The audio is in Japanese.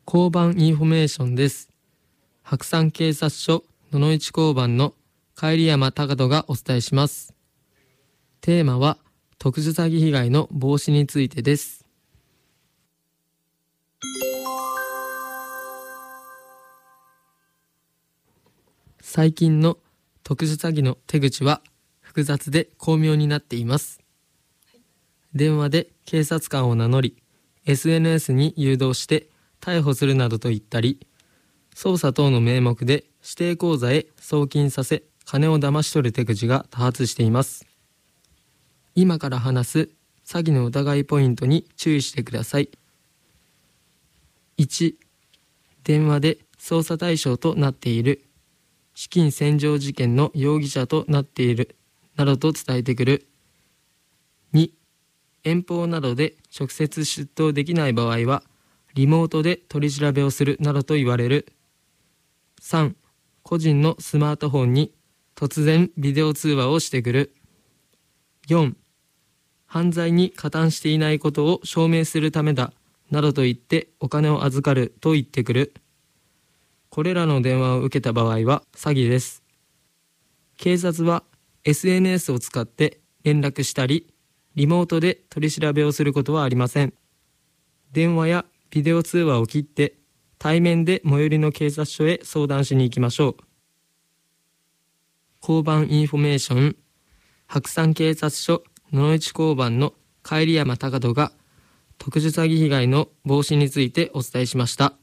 交番インフォメーションです。白山警察署野々市交番の帰山隆人がお伝えします。テーマは特殊詐欺被害の防止についてです。最近の特殊詐欺の手口は複雑で巧妙になっています。電話で警察官を名乗り、SNS に誘導して逮捕するなどと言ったり、捜査等の名目で指定口座へ送金させ、金を騙し取る手口が多発しています。今から話す詐欺の疑いポイントに注意してください。1、電話で捜査対象となっている、資金洗浄事件の容疑者となっているなどと伝えてくる。2、遠方などで直接出頭できない場合はリモートで取り調べをするなどと言われる。3、個人のスマートフォンに突然ビデオ通話をしてくる。4、犯罪に加担していないことを証明するためだなどと言ってお金を預かると言ってくる。これらの電話を受けた場合は詐欺です。警察は SNS を使って連絡したり、リモートで取り調べをすることはありません。電話やビデオ通話を切って対面で最寄りの警察署へ相談しに行きましょう。交番インフォメーション、白山警察署野々市交番の帰山隆人が特殊詐欺被害の防止についてお伝えしました。